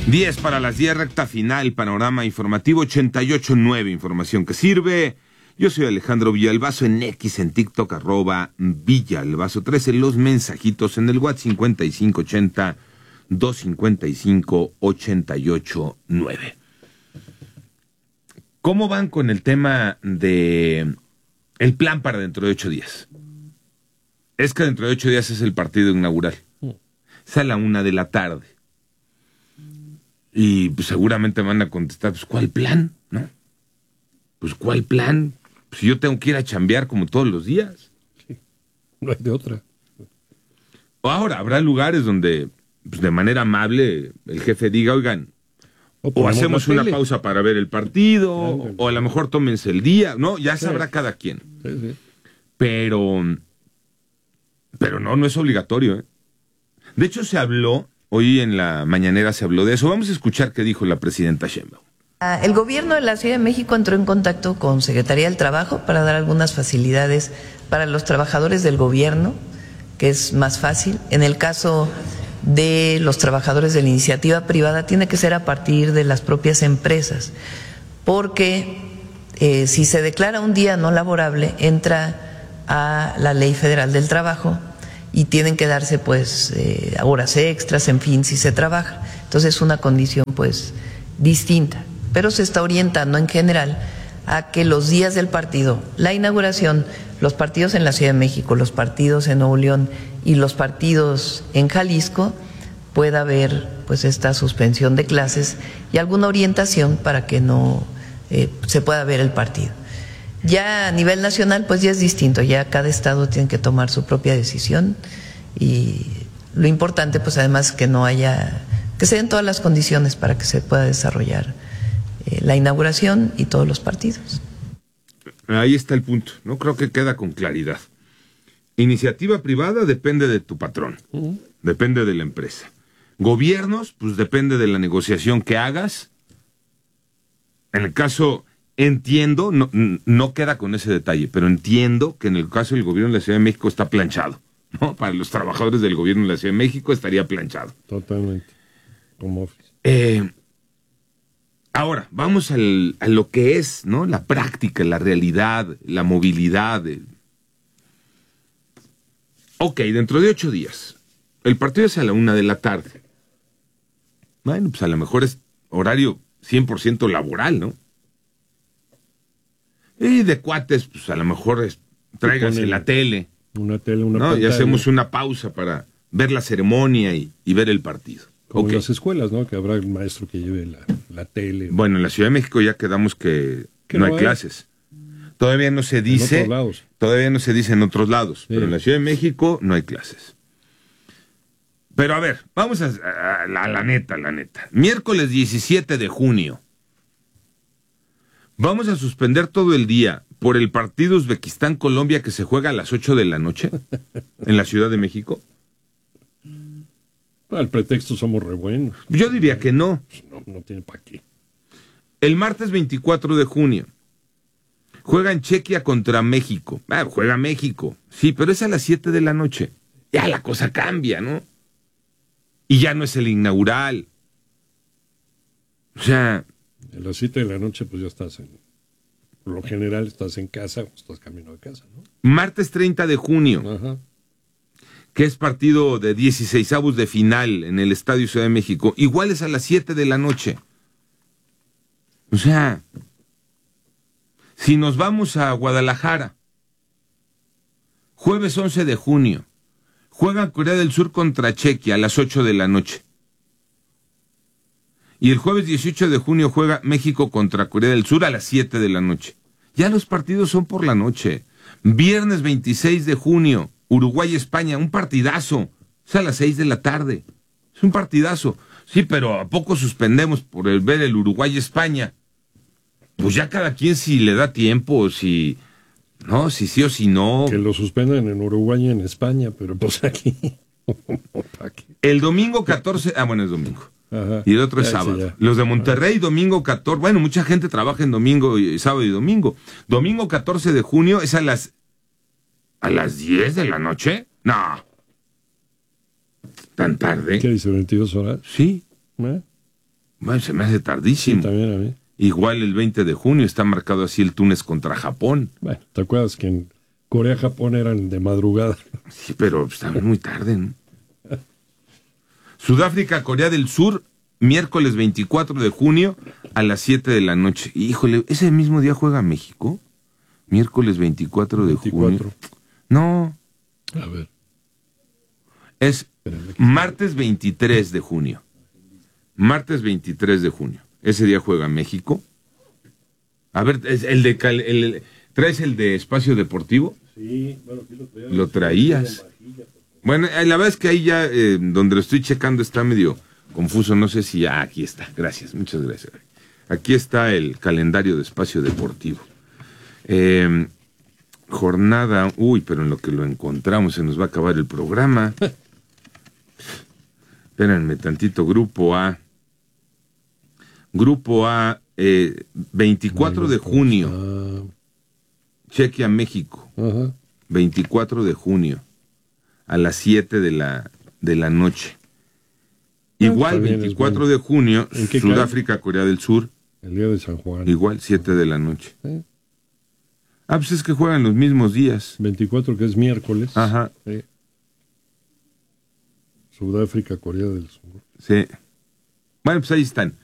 10 para las 10, recta final, panorama informativo 88.9, información que sirve. Yo soy Alejandro Villalbazo, en X, en TikTok, @Villalbazo13, los mensajitos en el WhatsApp 5580-255-889. ¿Cómo van con el tema de el plan para dentro de 8 días? Es que dentro de 8 días es el partido inaugural. Es a la 1 de la tarde. Y pues, seguramente van a contestar, pues, ¿cuál plan? ¿No? Pues, ¿cuál plan? Pues yo tengo que ir a chambear como todos los días. Sí, no hay de otra. Ahora, habrá lugares donde, pues, de manera amable, el jefe diga, oigan, o hacemos una pausa para ver el partido, o a lo mejor tómense el día, ¿no? Ya sabrá cada quien. Sí. Pero no es obligatorio, ¿eh? De hecho, se habló, hoy en la mañanera se habló de eso. Vamos a escuchar qué dijo la presidenta Sheinbaum. El gobierno de la Ciudad de México entró en contacto con Secretaría del Trabajo para dar algunas facilidades para los trabajadores del gobierno, que es más fácil. En el caso de los trabajadores de la iniciativa privada, tiene que ser a partir de las propias empresas, porque si se declara un día no laborable, entra a la Ley Federal del Trabajo y tienen que darse pues horas extras, en fin, si se trabaja. Entonces es una condición pues distinta, pero se está orientando en general a que los días del partido, la inauguración, los partidos en la Ciudad de México, los partidos en Nuevo León y los partidos en Jalisco, pueda haber pues esta suspensión de clases y alguna orientación para que no se pueda ver el partido. Ya a nivel nacional pues ya es distinto, ya cada estado tiene que tomar su propia decisión y lo importante pues además que no haya, que se den todas las condiciones para que se pueda desarrollar la inauguración y todos los partidos. Ahí está el punto, ¿no? Creo que queda con claridad. Iniciativa privada depende de tu patrón, depende de la empresa. Gobiernos, pues depende de la negociación que hagas. En el caso, entiendo, no queda con ese detalle, pero entiendo que en el caso del gobierno de la Ciudad de México está planchado, ¿no? Para los trabajadores del gobierno de la Ciudad de México estaría planchado. Totalmente. Como office. Ahora, vamos a lo que es, ¿no? La práctica, la realidad, la movilidad. Ok, dentro de 8 días. El partido es a la 1 de la tarde. Bueno, pues a lo mejor es horario 100% laboral, ¿no? Y de cuates, pues a lo mejor tráiganse la tele. Una tele, una ¿no? pantalla. Y hacemos una pausa para ver la ceremonia y ver el partido. Como okay. En las escuelas, ¿no? Que habrá el maestro que lleve la tele. Bueno, en la Ciudad de México ya quedamos que no hay clases. Todavía no se dice. En otros lados. Todavía no se dice en otros lados. Sí. Pero en la Ciudad de México no hay clases. Pero a ver, vamos a la neta. Miércoles 17 de junio. ¿Vamos a suspender todo el día por el partido Uzbekistán-Colombia que se juega a las 8 de la noche en la Ciudad de México? Al pretexto somos re buenos. Yo diría que no. No tiene para qué. El martes 24 de junio. Juegan Chequia contra México. Juega México. Sí, pero es a las 7 de la noche. Ya la cosa cambia, ¿no? Y ya no es el inaugural. O sea... A las 7 de la noche, pues ya estás por lo general estás en casa o estás camino a casa, ¿no? Martes 30 de junio. Ajá. Que es partido de 16avos de final en el Estadio Ciudad de México. Igual es a las 7 de la noche. O sea... Si nos vamos a Guadalajara, jueves 11 de junio, juega Corea del Sur contra Chequia a las 8 de la noche. Y el jueves 18 de junio juega México contra Corea del Sur a las 7 de la noche. Ya los partidos son por la noche. Viernes 26 de junio, Uruguay-España, un partidazo. Es a las 6 de la tarde. Es un partidazo. Sí, pero ¿a poco suspendemos por ver el Uruguay-España? Pues ya cada quien si le da tiempo, si sí o si no. Que lo suspendan en Uruguay y en España, pero pues aquí. El domingo 14, bueno, es domingo. Ajá. Y el otro es sábado. Sí, los de Monterrey, domingo 14, bueno, mucha gente trabaja en domingo, sábado y domingo. Domingo 14 de junio es a las 10 de la noche. No. ¿Tan tarde? ¿Qué dice, 22 horas? Sí. Bueno, se me hace Sí, tardísimo. también a mí. Igual el 20 de junio está marcado así el Túnez contra Japón. Bueno, ¿te acuerdas que en Corea-Japón eran de madrugada? Sí, pero está muy tarde, ¿no? Sudáfrica, Corea del Sur, miércoles 24 de junio a las 7 de la noche. Híjole, ¿ese mismo día juega México? Miércoles 24 de 24. junio. No, A ver. es Espérame. martes 23 de junio. Martes 23 de junio. Ese día juega México. A ver, ¿es el de ¿traes el de Espacio Deportivo? Sí, bueno, aquí lo traía. Lo traías. Bueno, la verdad es que ahí ya, donde lo estoy checando, está medio confuso. No sé si... aquí está. Gracias, muchas gracias. Aquí está el calendario de Espacio Deportivo. Jornada... Uy, pero en lo que lo encontramos se nos va a acabar el programa. Espérenme tantito. Grupo A. Grupo A, 24 de junio. Chequia, México. Ajá. 24 de junio. A las 7 de la noche. Igual, está bien, 24 de junio, ¿En qué Sudáfrica, Corea del Sur. El día de San Juan. Igual, 7 de la noche. Sí. Pues es que juegan los mismos días. 24, que es miércoles. Ajá. Sí. Sudáfrica, Corea del Sur. Sí. Bueno, pues ahí están.